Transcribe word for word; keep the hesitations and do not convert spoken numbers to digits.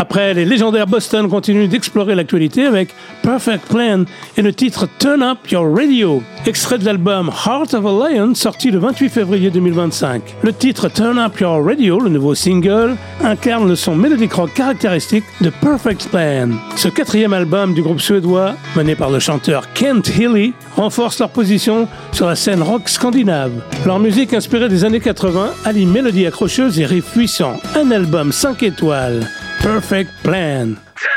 Après, les légendaires Boston continuent d'explorer l'actualité avec Perfect Plan et le titre Turn Up Your Radio, extrait de l'album Heart of a Lion sorti le vingt-huit février deux mille vingt-cinq. Le titre Turn Up Your Radio, le nouveau single, incarne le son mélodique rock caractéristique de Perfect Plan. Ce quatrième album du groupe suédois, mené par le chanteur Kent Healy, renforce leur position sur la scène rock scandinave. Leur musique inspirée des années quatre-vingts allie mélodies accrocheuses et riffs puissants. Un album cinq étoiles. Perfect Plan.